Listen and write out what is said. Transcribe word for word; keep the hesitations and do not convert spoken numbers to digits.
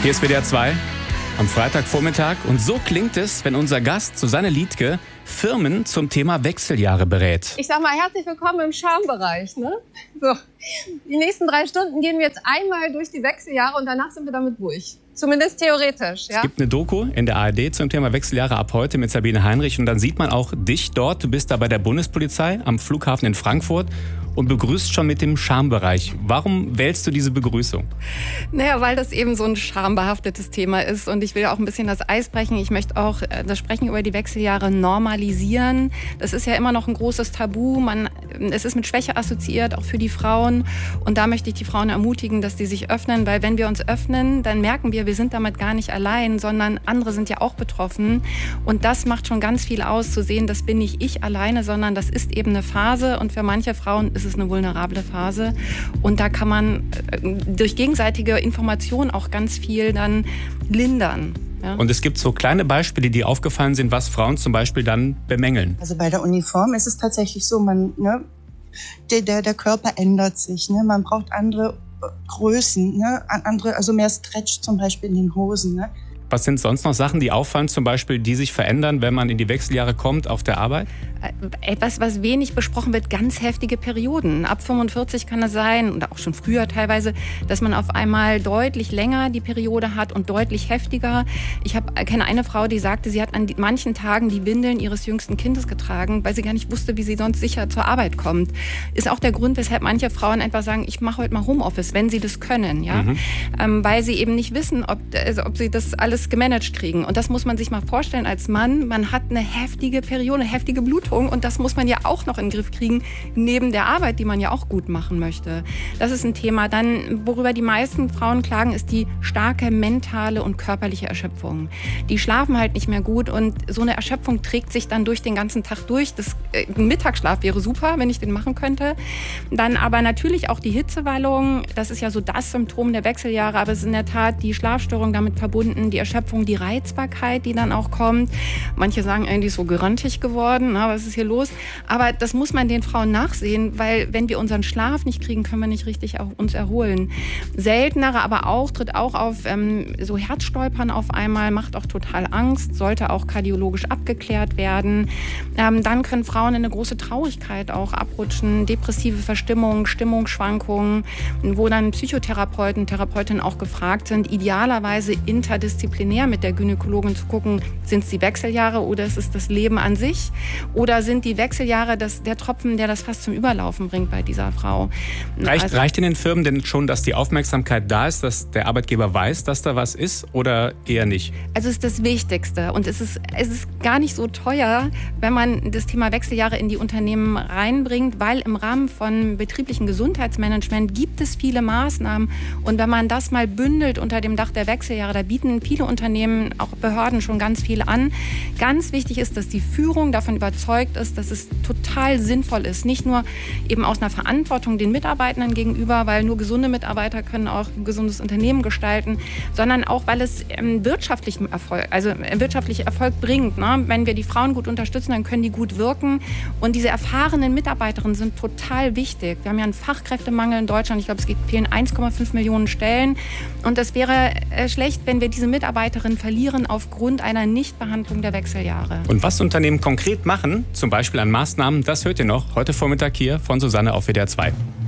Hier ist W D R zwei am Freitagvormittag und so klingt es, wenn unser Gast Susanne Liedtke Firmen zum Thema Wechseljahre berät. Ich sag mal, herzlich willkommen im Charmebereich. Ne? So. Die nächsten drei Stunden gehen wir jetzt einmal durch die Wechseljahre und danach sind wir damit durch. Zumindest theoretisch. Ja? Es gibt eine Doku in der A R D zum Thema Wechseljahre ab heute mit Sabine Heinrich und dann sieht man auch dich dort. Du bist da bei der Bundespolizei am Flughafen in Frankfurt und begrüßt schon mit dem Charmebereich. Warum wählst du diese Begrüßung? Naja, weil das eben so ein charmbehaftetes Thema ist und ich will auch ein bisschen das Eis brechen. Ich möchte auch das Sprechen über die Wechseljahre normalisieren. Das ist ja immer noch ein großes Tabu. Man, es ist mit Schwäche assoziiert, auch für die Frauen. Und da möchte ich die Frauen ermutigen, dass die sich öffnen, weil wenn wir uns öffnen, dann merken wir, wir sind damit gar nicht allein, sondern andere sind ja auch betroffen. Und das macht schon ganz viel aus, zu sehen, das bin nicht ich alleine, sondern das ist eben eine Phase und für manche Frauen ist es eine vulnerable Phase und da kann man durch gegenseitige Information auch ganz viel dann lindern. Ja. Und es gibt so kleine Beispiele, die aufgefallen sind, was Frauen zum Beispiel dann bemängeln. Also bei der Uniform ist es tatsächlich so, man, ne, der, der, der Körper ändert sich. Ne? Man braucht andere Größen, ne? andere, also mehr Stretch zum Beispiel in den Hosen. Ne? Was sind sonst noch Sachen, die auffallen, zum Beispiel, die sich verändern, wenn man in die Wechseljahre kommt auf der Arbeit? Etwas, was wenig besprochen wird, ganz heftige Perioden. Ab fünfundvierzig kann es sein, oder auch schon früher teilweise, dass man auf einmal deutlich länger die Periode hat und deutlich heftiger. Ich hab, kenne eine Frau, die sagte, sie hat an die, manchen Tagen die Windeln ihres jüngsten Kindes getragen, weil sie gar nicht wusste, wie sie sonst sicher zur Arbeit kommt. Ist auch der Grund, weshalb manche Frauen einfach sagen, ich mache heute mal Homeoffice, wenn sie das können. Ja? Mhm. Ähm, weil sie eben nicht wissen, ob, also, ob sie das alles gemanagt kriegen. Und das muss man sich mal vorstellen als Mann. Man hat eine heftige Periode, eine heftige Blutung. Und das muss man ja auch noch in den Griff kriegen, neben der Arbeit, die man ja auch gut machen möchte. Das ist ein Thema. Dann, worüber die meisten Frauen klagen, ist die starke mentale und körperliche Erschöpfung. Die schlafen halt nicht mehr gut und so eine Erschöpfung trägt sich dann durch den ganzen Tag durch. Das, äh, ein Mittagsschlaf wäre super, wenn ich den machen könnte. Dann aber natürlich auch die Hitzewallung. Das ist ja so das Symptom der Wechseljahre, aber es ist in der Tat die Schlafstörung damit verbunden, die Erschöpfung, die Reizbarkeit, die dann auch kommt. Manche sagen, eigentlich so gerantig geworden, na, was ist hier los? Aber das muss man den Frauen nachsehen, weil wenn wir unseren Schlaf nicht kriegen, können wir nicht richtig auch uns erholen. Seltener, aber auch, tritt auch auf ähm, so Herzstolpern auf einmal, macht auch total Angst, sollte auch kardiologisch abgeklärt werden. Ähm, dann können Frauen in eine große Traurigkeit auch abrutschen, depressive Verstimmung, Stimmungsschwankungen, wo dann Psychotherapeuten, Therapeutinnen auch gefragt sind, idealerweise interdisziplinär mit der Gynäkologin zu gucken, sind es die Wechseljahre oder ist es das Leben an sich? Oder sind die Wechseljahre das, der Tropfen, der das fast zum Überlaufen bringt bei dieser Frau? Reicht, also, reicht in den Firmen denn schon, dass die Aufmerksamkeit da ist, dass der Arbeitgeber weiß, dass da was ist oder eher nicht? Also es ist das Wichtigste und es ist, es ist gar nicht so teuer, wenn man das Thema Wechseljahre in die Unternehmen reinbringt, weil im Rahmen von betrieblichem Gesundheitsmanagement gibt es viele Maßnahmen und wenn man das mal bündelt unter dem Dach der Wechseljahre, da bieten viele Unternehmen, auch Behörden schon ganz viel an. Ganz wichtig ist, dass die Führung davon überzeugt ist, dass es total sinnvoll ist. Nicht nur eben aus einer Verantwortung den Mitarbeitenden gegenüber, weil nur gesunde Mitarbeiter können auch ein gesundes Unternehmen gestalten, sondern auch, weil es ähm, wirtschaftlichen Erfolg, also äh, wirtschaftlichen Erfolg bringt. Ne? Wenn wir die Frauen gut unterstützen, dann können die gut wirken. Und diese erfahrenen Mitarbeiterinnen sind total wichtig. Wir haben ja einen Fachkräftemangel in Deutschland. Ich glaube, es fehlen eins Komma fünf Millionen Stellen. Und das wäre äh, schlecht, wenn wir diese Mitarbeiterinnen verlieren aufgrund einer Nichtbehandlung der Wechseljahre. Und was Unternehmen konkret machen, zum Beispiel an Maßnahmen, das hört ihr noch heute Vormittag hier von Susanne auf W D R zwei.